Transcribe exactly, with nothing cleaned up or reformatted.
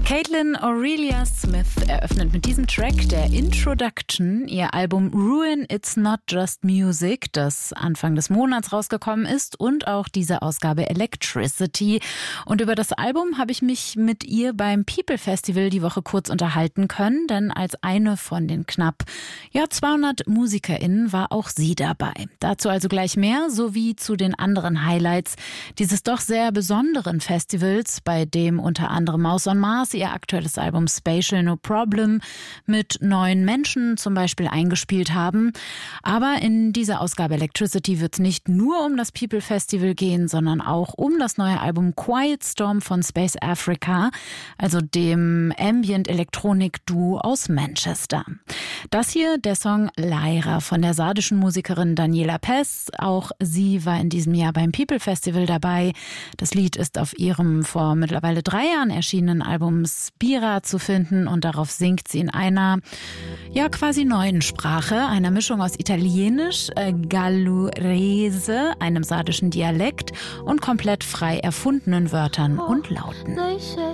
Caitlin Aurelia Smith eröffnet mit diesem Track der Introduction ihr Album Ruin It's Not Just Music, das Anfang des Monats rausgekommen ist, und auch diese Ausgabe Electricity. Und über das Album habe ich mich mit ihr beim People Festival die Woche kurz unterhalten können, denn als eine von den knapp ja, zweihundert MusikerInnen war auch sie dabei. Dazu also gleich mehr, sowie zu den anderen Highlights dieses doch sehr besonderen Festivals, bei dem unter anderem Mouse on Mars ihr aktuelles Album Spatial No Problem mit neuen Menschen zum Beispiel eingespielt haben. Aber in dieser Ausgabe Electricity wird es nicht nur um das People Festival gehen, sondern auch um das neue Album Quiet Storm von Space Africa, also dem Ambient-Elektronik-Duo aus Manchester. Das hier der Song Lyra von der sardischen Musikerin Daniela Pes. Auch sie war in diesem Jahr beim People Festival dabei. Das Lied ist auf ihrem vor mittlerweile drei Jahren erschienenen Album Spira zu finden und darauf singt sie in einer ja quasi neuen Sprache, einer Mischung aus Italienisch, äh, Gallurese, einem sardischen Dialekt und komplett frei erfundenen Wörtern und Lauten. They say